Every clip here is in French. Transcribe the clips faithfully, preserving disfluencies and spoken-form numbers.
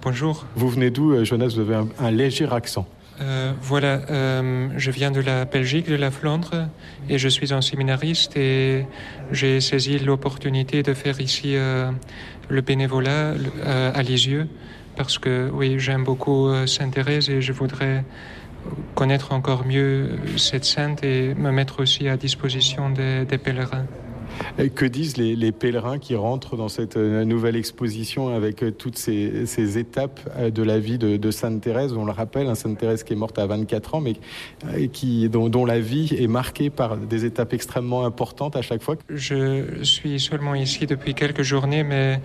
Bonjour. Vous venez d'où, Jonas? Vous avez un, un léger accent. Euh, voilà, euh, je viens de la Belgique, de la Flandre, et je suis un séminariste et j'ai saisi l'opportunité de faire ici euh, le bénévolat euh, à Lisieux parce que oui, j'aime beaucoup euh, Sainte Thérèse et je voudrais connaître encore mieux cette sainte et me mettre aussi à disposition des, des pèlerins. Et que disent les, les pèlerins qui rentrent dans cette nouvelle exposition avec toutes ces, ces étapes de la vie de, de Sainte Thérèse? On le rappelle, hein, Sainte Thérèse qui est morte à vingt-quatre ans, mais qui, dont, dont la vie est marquée par des étapes extrêmement importantes à chaque fois. Je suis seulement ici depuis quelques journées, mais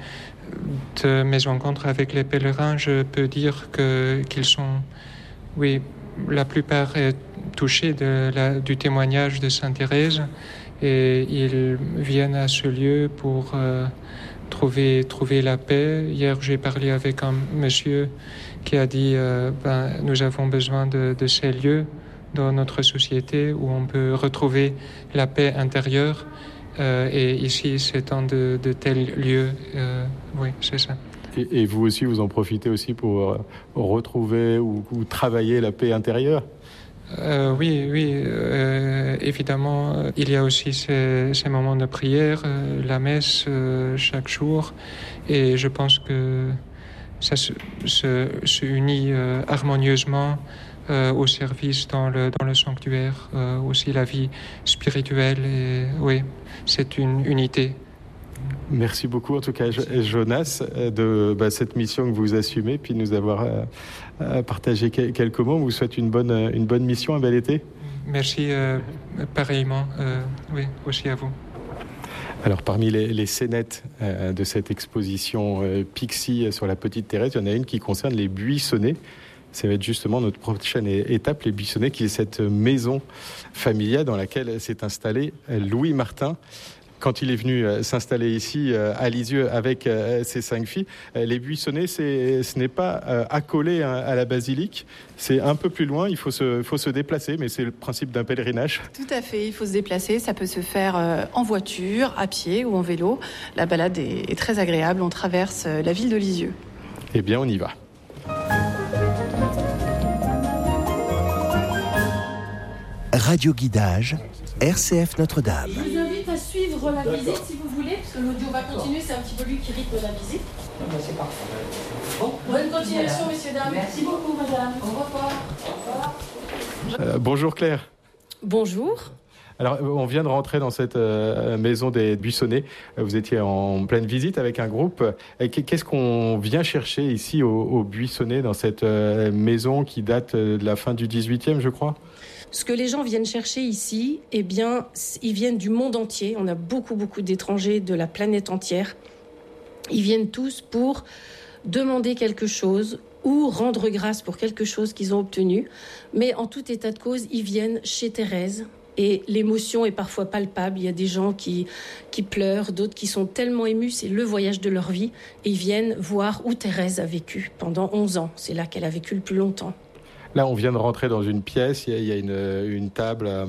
de mes rencontres avec les pèlerins, je peux dire que, qu'ils sont, oui, la plupart est touchés de la, du témoignage de Sainte Thérèse. Et ils viennent à ce lieu pour euh, trouver, trouver la paix. Hier, j'ai parlé avec un monsieur qui a dit euh, ben, nous avons besoin de, de ces lieux dans notre société où on peut retrouver la paix intérieure. Euh, et ici, c'est un de, de tels lieux. Euh, oui, c'est ça. Et, et vous aussi, vous en profitez aussi pour euh, retrouver ou, ou travailler la paix intérieure? Euh, oui, oui, euh, évidemment, euh, il y a aussi ces, ces moments de prière, euh, la messe euh, chaque jour, et je pense que ça se, se, se unit euh, harmonieusement euh, au service dans le, dans le sanctuaire, euh, aussi la vie spirituelle, et oui, c'est une unité. Merci beaucoup, en tout cas, Jonas, de bah, cette mission que vous assumez, puis de nous avoir euh, partagé quelques mots. On vous souhaite une bonne, une bonne mission, un bel été. Merci, euh, pareillement, euh, oui, aussi à vous. Alors, parmi les, les scénettes euh, de cette exposition euh, Pixie sur la Petite Thérèse, il y en a une qui concerne les buissonnets. Ça va être justement notre prochaine étape, les buissonnets, qui est cette maison familiale dans laquelle s'est installé Louis Martin. Quand il est venu s'installer ici à Lisieux avec ses cinq filles, les buissonnets, c'est, ce n'est pas accolé à la basilique, c'est un peu plus loin, il faut se, faut se déplacer, mais c'est le principe d'un pèlerinage. Tout à fait, il faut se déplacer, ça peut se faire en voiture, à pied ou en vélo. La balade est, est très agréable, on traverse la ville de Lisieux. Eh bien, on y va. Radio Guidage, R C F Notre-Dame. Je vous invite à suivre la visite si vous voulez, parce que l'audio va continuer, c'est un petit peu lui qui rythme la visite. C'est parfait. Bon, bonne continuation, messieurs, dames. Merci beaucoup, madame. Au revoir. Au revoir. Euh, bonjour Claire. Bonjour. Alors, on vient de rentrer dans cette euh, maison des buissonnets. Vous étiez en pleine visite avec un groupe. Qu'est-ce qu'on vient chercher ici au, au buissonnet, dans cette euh, maison qui date de la fin du dix-huitième, je crois ? Ce que les gens viennent chercher ici, eh bien, ils viennent du monde entier. On a beaucoup, beaucoup d'étrangers de la planète entière. Ils viennent tous pour demander quelque chose ou rendre grâce pour quelque chose qu'ils ont obtenu. Mais en tout état de cause, ils viennent chez Thérèse. Et l'émotion est parfois palpable. Il y a des gens qui, qui pleurent, d'autres qui sont tellement émus. C'est le voyage de leur vie. Et ils viennent voir où Thérèse a vécu pendant onze ans. C'est là qu'elle a vécu le plus longtemps. Là, on vient de rentrer dans une pièce, il y a une, une table euh,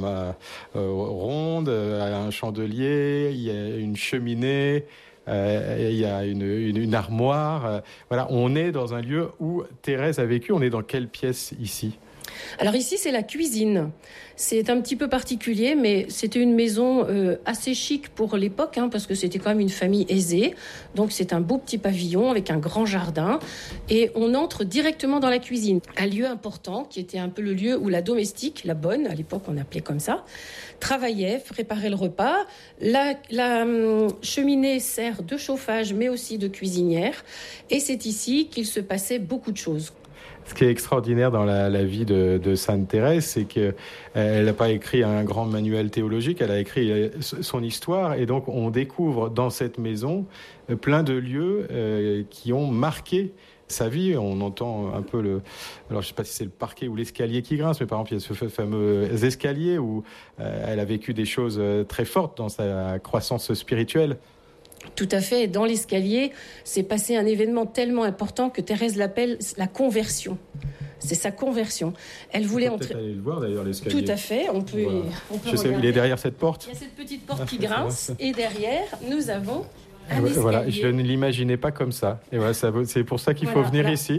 ronde, un chandelier, il y a une cheminée, euh, il y a une, une, une armoire. Euh, voilà, on est dans un lieu où Thérèse a vécu. On est dans quelle pièce ici ? Alors ici, c'est la cuisine. C'est un petit peu particulier, mais c'était une maison euh, assez chic pour l'époque, hein, parce que c'était quand même une famille aisée. Donc c'est un beau petit pavillon avec un grand jardin. Et on entre directement dans la cuisine. Un lieu important, qui était un peu le lieu où la domestique, la bonne, à l'époque on appelait comme ça, travaillait, préparait le repas. La, la hum, cheminée sert de chauffage, mais aussi de cuisinière. Et c'est ici qu'il se passait beaucoup de choses. Ce qui est extraordinaire dans la, la vie de, de Sainte Thérèse, c'est qu'elle n'a pas écrit un grand manuel théologique, elle a écrit son histoire, et donc on découvre dans cette maison plein de lieux euh, qui ont marqué sa vie. On entend un peu le... Alors je ne sais pas si c'est le parquet ou l'escalier qui grince, mais par exemple il y a ce fameux escalier où euh, elle a vécu des choses très fortes dans sa croissance spirituelle. Tout à fait. Dans l'escalier, s'est passé un événement tellement important que Thérèse l'appelle la conversion. C'est sa conversion. Elle voulait on peut entrer. Peut-être aller le voir d'ailleurs, l'escalier. Tout à fait. On peut. Voilà. On peut Je sais, il est derrière cette porte. Il y a cette petite porte qui grince, et derrière, nous avons un voilà, escalier. je ne l'imaginais pas comme ça. Et voilà, ça, c'est pour ça qu'il voilà, faut venir là. ici.